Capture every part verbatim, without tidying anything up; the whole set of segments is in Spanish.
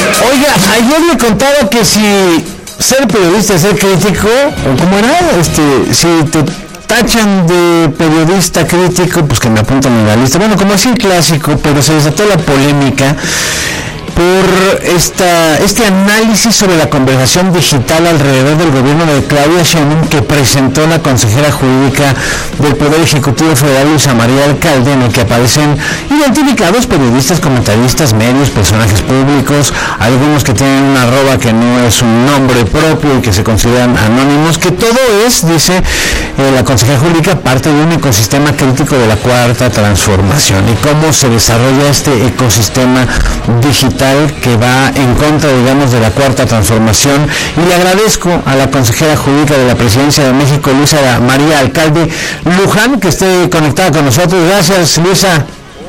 Oiga, ayer me contaba que si ser periodista es ser crítico, o cómo era, este, si te tachan de periodista crítico, pues que me apuntan en la lista. Bueno, como así clásico, pero se desató la polémica por esta, este análisis sobre la conversación digital alrededor del gobierno de Claudia Sheinbaum que presentó la consejera jurídica del Poder Ejecutivo Federal, Luisa María Alcalde, en el que aparecen identificados periodistas, comentaristas, medios, personajes públicos, algunos que tienen una arroba que no es un nombre propio y que se consideran anónimos, que todo es, dice eh, la consejera jurídica, parte de un ecosistema crítico de la Cuarta Transformación y cómo se desarrolla este ecosistema digital que va en contra, digamos, de la Cuarta Transformación. Y le agradezco a la consejera jurídica de la Presidencia de México, Luisa María Alcalde Luján, que esté conectada con nosotros. Gracias, Luisa.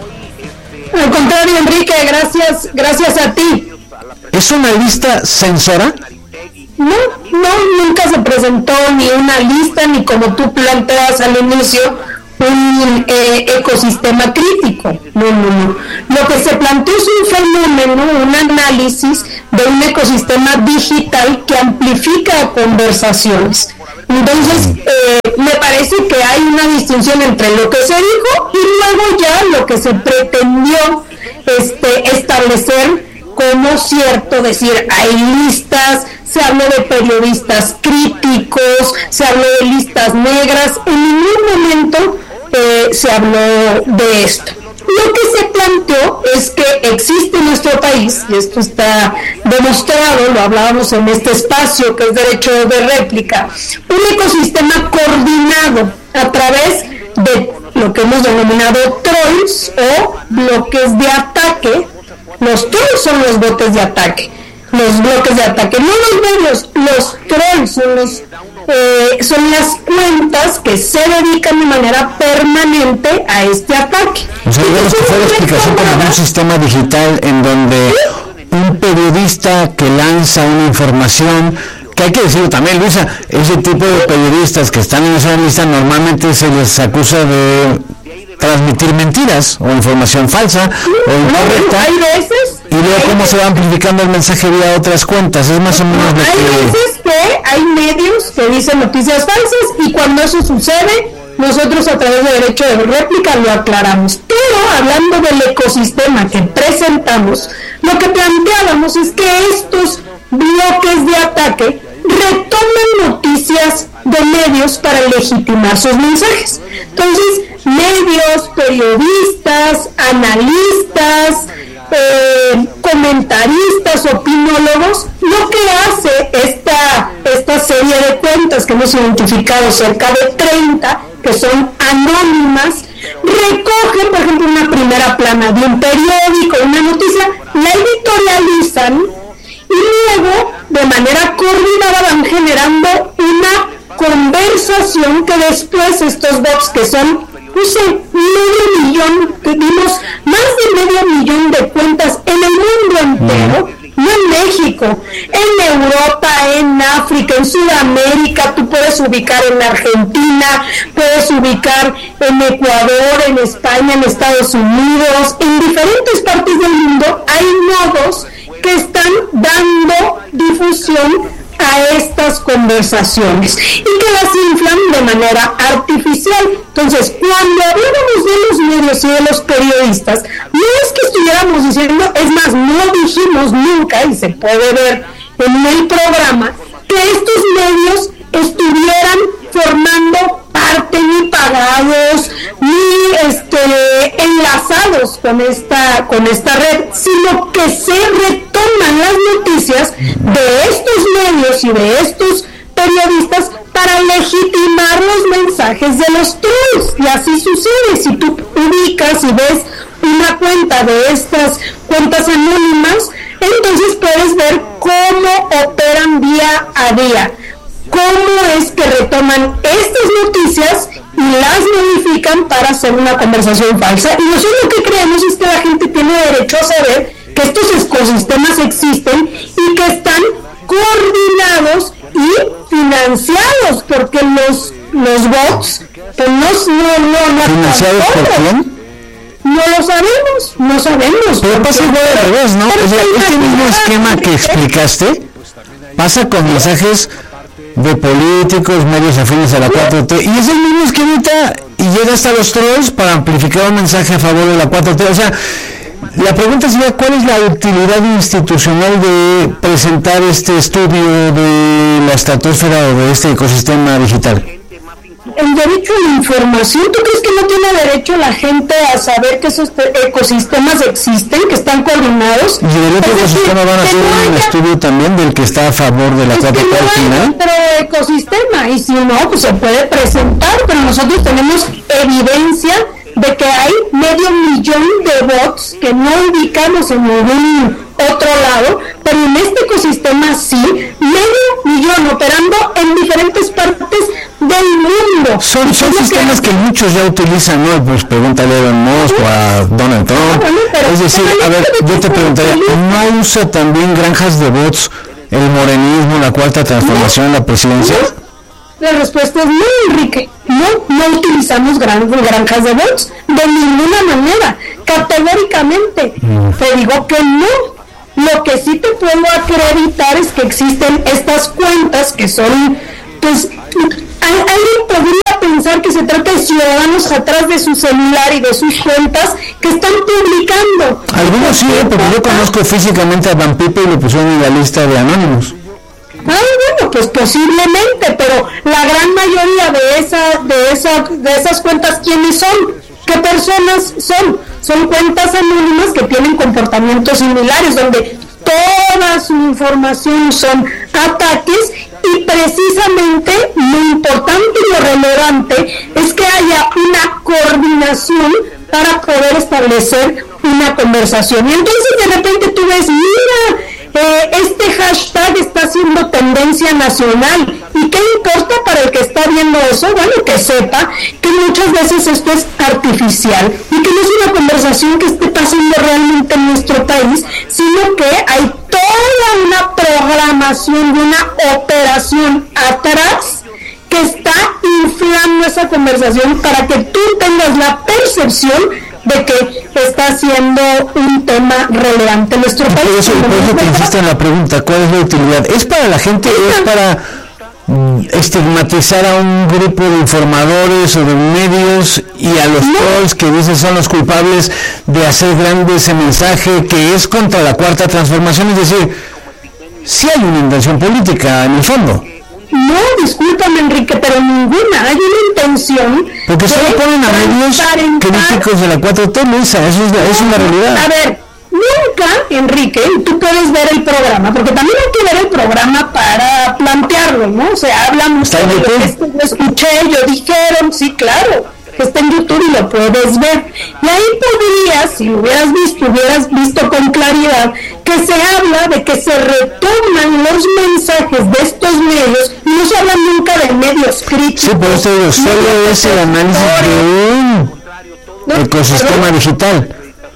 Al contrario, Enrique, gracias, gracias a ti. ¿Es una lista censora? No, no, nunca se presentó ni una lista, ni como tú planteas al inicio, un eh, ecosistema crítico. No, no, no. Lo que se planteó es un fenómeno, un análisis de un ecosistema digital que amplifica conversaciones. Entonces, eh, me parece que hay una distinción entre lo que se dijo y luego ya lo que se pretendió este, establecer como cierto, decir, hay listas, se habló de periodistas críticos, se habló de listas negras, en ningún momento eh, se habló de esto. Lo que se planteó es que existe en nuestro país, y esto está demostrado, lo hablábamos en este espacio que es derecho de réplica, un ecosistema coordinado a través de lo que hemos denominado trolls o bloques de ataque. Los trolls son los botes de ataque, los bloques de ataque, no los medios, los trolls son los eh, son las cuentas que se dedican de manera permanente a este ataque. O sea, digamos que fue la explicación como un sistema digital en donde un periodista que lanza una información, que hay que decirlo también, Luisa, ese tipo de periodistas que están en esa lista normalmente se les acusa de transmitir mentiras o información falsa o incorrecta. Hay veces, y luego cómo se va amplificando el mensaje vía otras cuentas, es más o menos lo que... Hay veces que hay medios que dicen noticias falsas y cuando eso sucede, nosotros a través de derecho de réplica lo aclaramos. Pero hablando del ecosistema que presentamos, lo que planteábamos es que estos bloques de ataque retoman noticias de medios para legitimar sus mensajes. Entonces, medios, periodistas, analistas, eh, comentaristas, opinólogos, lo que hace esta, esta serie de cuentas que hemos identificado, cerca de treinta, que son anónimas, recogen, por ejemplo, una primera plana de un periódico, una noticia, la editorializan y luego, de manera coordinada, van generando una conversación que después estos bots, que son, no sé, medio millón, que vimos más de medio millón de cuentas en el mundo entero, no en México, en Europa, en África, en Sudamérica, tú puedes ubicar en Argentina, puedes ubicar en Ecuador, en España, en Estados Unidos, en diferentes partes del mundo hay nodos que están dando difusión a estas conversaciones y que las inflan de manera artificial. Entonces, cuando hablamos de los medios y de los periodistas, no es que estuviéramos diciendo, es más, no dijimos nunca, y se puede ver en el programa, que estos medios estuvieran formando parte ni pagados ni este enlazados con esta con esta red, sino que se retoman las noticias de estos medios y de estos periodistas para legitimar los mensajes de los trolls. Y así sucede. Si tú ubicas y ves una cuenta de estas cuentas anónimas, entonces puedes ver cómo operan día a día, cómo es que retoman estas noticias y las modifican para hacer una conversación falsa. Y nosotros lo que creemos es que la gente tiene derecho a saber que estos ecosistemas existen y que están coordinados y financiados, porque los los bots pues no no no, no ¿financiados por quién? No lo sabemos, no sabemos. Pero pasa igual al revés, ¿no? O sea, este mismo esquema que explicaste pasa con mensajes de políticos, medios afines a la cuatro T, y es el mismo esquemita, y llega hasta los trolls para amplificar un mensaje a favor de la cuatro T. O sea, la pregunta sería, ¿cuál es la utilidad institucional de presentar este estudio de la estratosfera o de este ecosistema digital? El derecho a la información. ¿Tú crees que no tiene derecho la gente a saber que esos ecosistemas existen, que están coordinados? Y del otro ecosistema van a hacer no un haya... estudio también del que está a favor de la es cuatro T no al final. Pero ecosistema, y si no, pues se puede presentar, pero nosotros tenemos evidencia de que hay medio millón de bots que no ubicamos en ningún otro lado, pero en este ecosistema sí, medio millón operando en diferentes partes del mundo. Son, son sistemas que... que muchos ya utilizan, ¿no? Pues pregúntale a Elon Musk o a Donald Trump. Ah, bueno, pero, es decir, a ver, yo te preguntaría, ¿no usa también granjas de bots el morenismo, la cuarta transformación, ¿no? La presidencia? ¿No? La respuesta es no, Enrique. No, no utilizamos gran, granjas de bots de ninguna manera, categóricamente. Mm. Te digo que no. Lo que sí te puedo acreditar es que existen estas cuentas que son, pues, alguien podría pensar que se trata de ciudadanos atrás de su celular y de sus cuentas que están publicando. Algunos sí, porque yo conozco físicamente a Van Pipe y lo pusieron en la lista de anónimos. Ah, bueno, pues posiblemente, pero la gran mayoría de esa, de esa, de esas cuentas, ¿quiénes son? ¿Qué personas son? Son cuentas anónimas que tienen comportamientos similares, donde toda su información son ataques, y precisamente lo importante y lo relevante es que haya una coordinación para poder establecer una conversación. Y entonces de repente tú ves, mira, eh, este hashtag está haciendo tendencia nacional, y qué importa para el que está viendo eso, bueno, que sepa que muchas veces esto es artificial y que no es una conversación que esté pasando realmente en nuestro país, sino que hay toda una programación y una operación atrás que está inflando esa conversación para que tú tengas la percepción de que está siendo un tema relevante en nuestro país. Por eso, por eso te insisto en la pregunta, ¿cuál es la utilidad? ¿Es para la gente o es para mm, estigmatizar a un grupo de informadores o de medios y a los no. trolls que dicen son los culpables de hacer grande ese mensaje que es contra la cuarta transformación? Es decir, sí hay una intención política en el fondo. No, discúlpame, Enrique, pero ninguna. Hay una intención. Porque solo ponen a medios críticos de la cuatro T, Luisa. Eso es, la, eso es la realidad. A ver, nunca, Enrique, tú puedes ver el programa, porque también hay que ver el programa para plantearlo, ¿no? O sea, hablamos de lo que esto, lo escuché, yo dijeron, sí, claro, que está en YouTube y lo puedes ver. Y ahí podrías, si lo hubieras visto, hubieras visto con claridad que se habla de que se retoman los mensajes de estos medios, y no se habla nunca de medios críticos. Sí, por eso digo, solo es el análisis de un ¿no? ecosistema Pero, digital.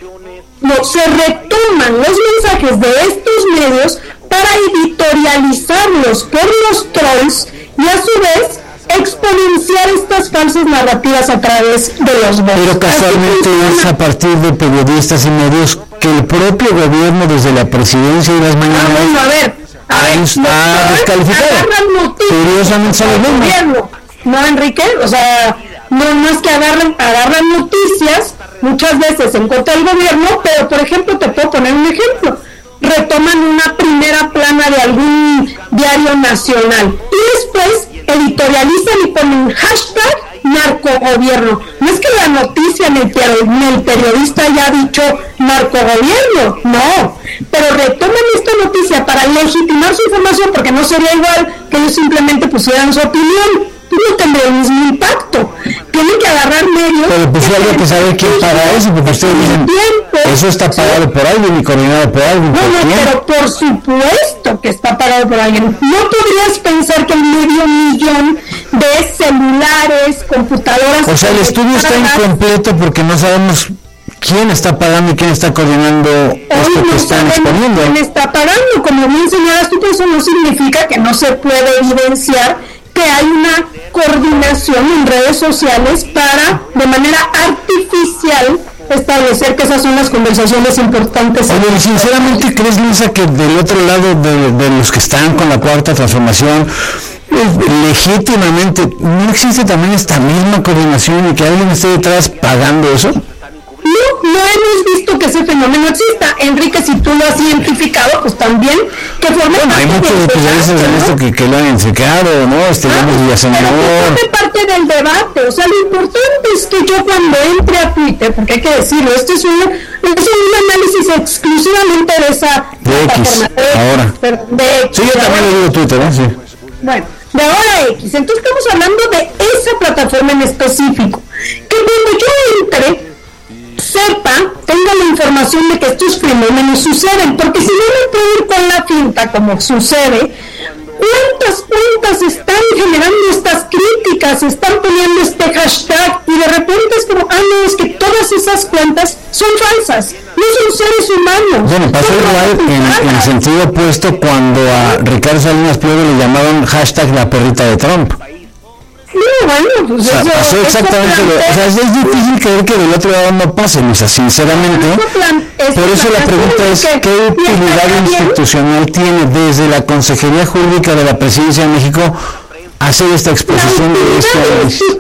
No, se retoman los mensajes de estos medios para editorializarlos por los trolls y a su vez exponenciar estas falsas narrativas a través de los bots. Pero casualmente es a partir de periodistas y medios que el propio gobierno desde la presidencia y las mañanas ah, bueno, a ver, a ver, está descalificado. Curiosamente son los mismos. No, Enrique, o sea, no, no es que agarren, agarran noticias muchas veces en contra del gobierno, pero por ejemplo te puedo poner un ejemplo. Retoman una primera plana de algún diario nacional y después editorializan y ponen hashtag narcogobierno. No es que la noticia ni el periodista haya dicho narcogobierno, no, pero retoman esta noticia para legitimar su información, porque no sería igual que ellos simplemente pusieran su opinión, no tendría el mismo impacto. Tienen que agarrar medios. Pero pues habría que saber quién paga eso, porque ustedes dicen, eso está pagado sí. por alguien y coordinado por alguien. No, no, pero por supuesto que está pagado por alguien. No podrías pensar que el medio millón de celulares, computadoras... O sea, el estudio está incompleto porque no sabemos quién está pagando y quién está coordinando esto que están exponiendo. ¿Quién está pagando? Como bien señalas tú, eso no significa que no se puede evidenciar que hay una coordinación en redes sociales para, de manera artificial, establecer que esas son las conversaciones importantes. Oye, sinceramente, ¿crees, Lisa, que del otro lado de, de los que están con la cuarta transformación, legítimamente no existe también esta misma coordinación y que alguien esté detrás pagando eso? No, no hemos visto que ese fenómeno exista. Enrique, si tú lo has identificado, pues también que forma bueno, parte hay muchos especialistas en esto que, que lo han identificado, ¿no? Este, ah, digamos, Villaseñor. Pero que forme parte del debate. O sea, lo importante es que yo cuando entre a Twitter, porque hay que decirlo, este es un, es un análisis exclusivamente de esa de X, de, ahora. De X, sí, yo también le digo Twitter, ¿eh? Sí. Bueno, de ahora X. Entonces estamos hablando de esa plataforma en específico. Que cuando yo entre, sepa, tenga la información de que estos fenómenos suceden, porque si no me puedo ir con la finta como sucede, ¿cuántas cuentas están generando estas críticas, están poniendo este hashtag y de repente es como, ah no, es que todas esas cuentas son falsas, no son seres humanos? Bueno, pasó igual en, en sentido opuesto cuando a Ricardo Salinas Pliego le llamaron hashtag la perrita de Trump. No, bueno, pues o sea, eso, pasó exactamente lo, o sea, es, es difícil creer que del otro lado no pase, Luisa, sinceramente. Por eso la pregunta es, ¿qué utilidad institucional tiene desde la Consejería Jurídica de la Presidencia de México hacer esta exposición de esto?